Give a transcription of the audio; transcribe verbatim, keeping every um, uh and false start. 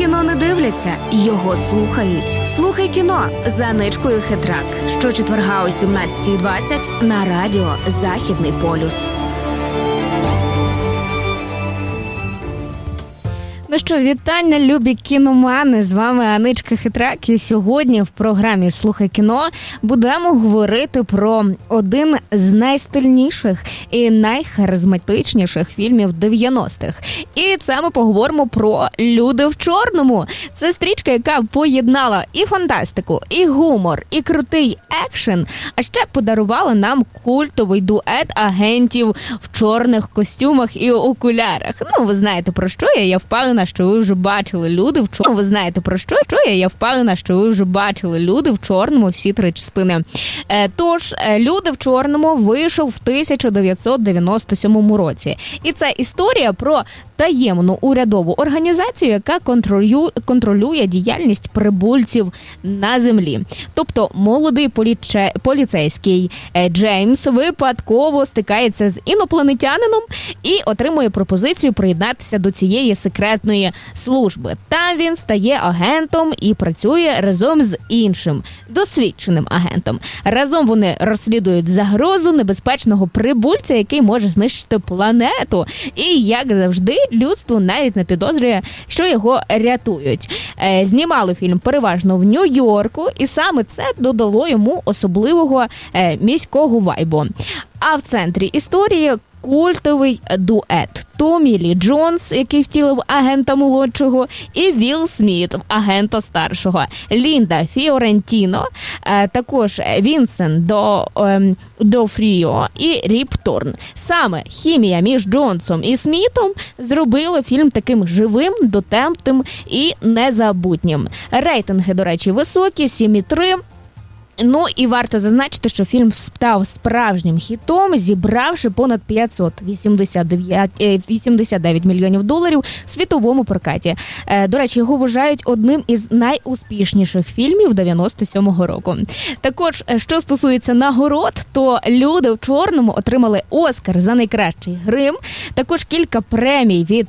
Кіно не дивляться, його слухають. Слухай кіно з Аничкою Хитрак. Щочетверга о сімнадцятій двадцять на радіо «Західний полюс». Ну що, вітання, любі кіномани, з вами Аничка Хитрак, і сьогодні в програмі «Слухай кіно» будемо говорити про один з найстильніших і найхаризматичніших фільмів дев'яностих. І це ми поговоримо про «Люди в чорному». Це стрічка, яка поєднала і фантастику, і гумор, і крутий екшен, а ще подарувала нам культовий дует агентів в чорних костюмах і окулярах. Ну, ви знаєте про що я, я впевнена, що ви вже бачили «Люди в чорному». Ви знаєте про що? Що я? Я впевнена, що ви вже бачили «Люди в чорному» всі три частини. Тож, «Люди в чорному» вийшов в тисяча дев'ятсот дев'яносто сьомому році. І це історія про таємну урядову організацію, яка контролює, контролює діяльність прибульців на землі. Тобто, молодий поліче, поліцейський Джеймс випадково стикається з інопланетянином і отримує пропозицію приєднатися до цієї секретної служби. Там він стає агентом і працює разом з іншим досвідченим агентом. Разом вони розслідують загрозу небезпечного прибульця, який може знищити планету. І, як завжди, людство навіть не підозрює, що його рятують. Е, знімали фільм переважно в Нью-Йорку, і саме це додало йому особливого е, міського вайбу. А в центрі історії культовий дует. Томі Лі Джонс, який втілив агента молодшого, і Вілл Сміт, агента старшого. Лінда Фіорентіно, також Вінсент До, Дофріо і Ріп Торн. Саме хімія між Джонсом і Смітом зробила фільм таким живим, дотемним і незабутнім. Рейтинги, до речі, високі, сім і три. Ну і варто зазначити, що фільм став справжнім хітом, зібравши понад п'ятсот вісімдесят дев'ять мільйонів доларів в світовому прокаті. До речі, його вважають одним із найуспішніших фільмів дев'яносто сьомого року. Також, що стосується нагород, то «Люди в чорному» отримали Оскар за найкращий грим, також кілька премій від